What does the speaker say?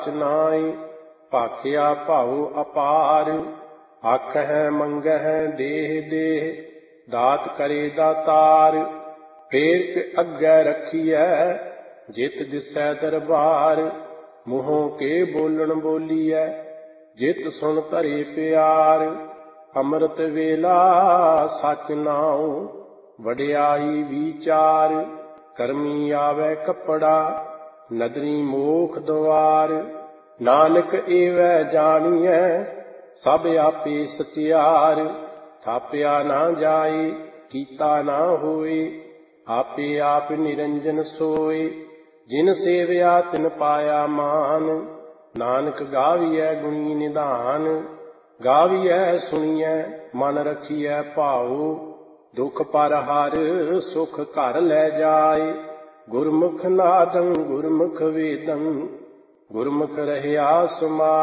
ਨਾਈ ਭਾਖਿਆ ਭਾਉ ਅਪਾਰ। ਆਖਹਿ ਮੰਗਹਿ ਦੇਹ ਦੇਹ ਦਾਤ ਕਰੇ ਦਾਤਾਰ। ਫੇਰ ਕੇ ਅੱਗੇ ਰੱਖੀਐ ਜਿਤ ਦਿਸੈ ਦਰਬਾਰ। ਮੂੰਹੋਂ ਕੇ ਬੋਲਣ ਬੋਲੀਐ ਜਿਤ ਸੁਣ ਧਰੇ ਪਿਆਰ। ਅੰਮ੍ਰਿਤ ਵੇਲਾ ਸਚ ਨਾਉ ਵਡਿਆਈ ਵਿਚਾਰ। ਕਰਮੀ ਆਵੈ ਕੱਪੜਾ ਨਦਰੀ ਮੋਖ ਦੁਆਰ। ਨਾਨਕ ਏਵੈ ਜਾਣੀਐ ਸਭ ਆਪੇ ਸਚਿਆਰ। ਥਾਪਿਆ ਨਾ ਜਾਏ ਕੀਤਾ ਨਾ ਹੋਏ ਆਪੇ ਆਪ ਨਿਰੰਜਨ ਸੋਏ। ਜਿਨ ਸੇਵਿਆ ਤਿਨ ਪਾਇਆ ਮਾਨ। ਨਾਨਕ ਗਾਵੀਐ ਗੁਣੀ ਨਿਧਾਨ। ਗਾਵੀਐ ਸੁਣੀਐ ਮਨ ਰਖੀਐ ਭਾਉ। ਦੁਖ ਪਰ ਹਰ ਸੁਖ ਘਰ ਲੈ ਜਾਏ। ਗੁਰਮੁਖ ਨਾਦੰ ਗੁਰਮੁਖ ਵੇਦੰ ਗੁਰਮੁਖ ਰਹਿਆ ਸਮਾਏ।